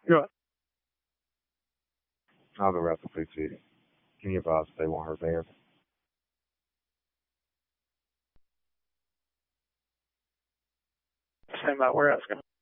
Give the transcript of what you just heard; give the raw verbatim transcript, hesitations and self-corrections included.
Go ahead. I'll go rest the police chief. Can you advise if they want her there? Same that we're asking.